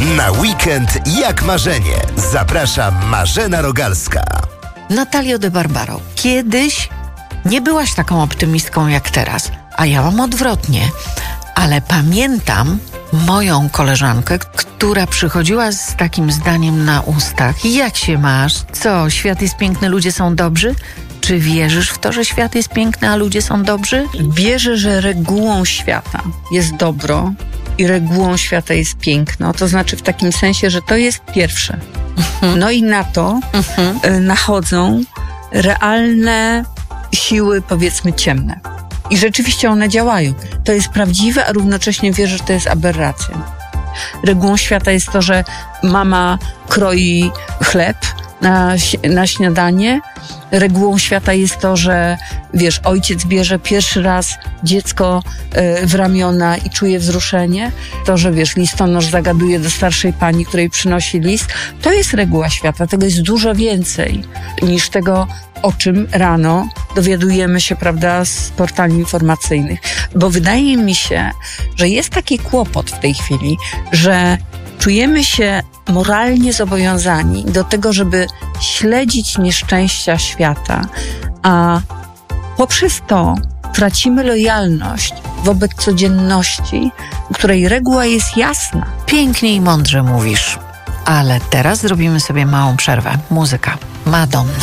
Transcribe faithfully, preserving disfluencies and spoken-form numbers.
Na weekend jak marzenie. Zaprasza Marzena Rogalska. Natalio de Barbaro, kiedyś nie byłaś taką optymistką jak teraz, a ja mam odwrotnie. Ale pamiętam moją koleżankę, która przychodziła z takim zdaniem na ustach. Jak się masz? Co, świat jest piękny, ludzie są dobrzy? Czy wierzysz w to, że świat jest piękny, a ludzie są dobrzy? Wierzę, że regułą świata jest dobro i regułą świata jest piękno. To znaczy w takim sensie, że to jest pierwsze. Mhm. No i na to mhm. y, nachodzą realne siły, powiedzmy, ciemne. I rzeczywiście one działają. To jest prawdziwe, a równocześnie wierzę, że to jest aberracja. Regułą świata jest to, że mama kroi chleb na, na śniadanie. Regułą świata jest to, że wiesz, ojciec bierze pierwszy raz dziecko y, w ramiona i czuje wzruszenie. To, że wiesz, listonosz zagaduje do starszej pani, której przynosi list. To jest reguła świata. Tego jest dużo więcej niż tego, o czym rano dowiadujemy się, prawda, z portali informacyjnych. Bo wydaje mi się, że jest taki kłopot w tej chwili, że czujemy się moralnie zobowiązani do tego, żeby śledzić nieszczęścia świata, a poprzez to tracimy lojalność wobec codzienności, której reguła jest jasna. Pięknie i mądrze mówisz, ale teraz zrobimy sobie małą przerwę. Muzyka. Madonna.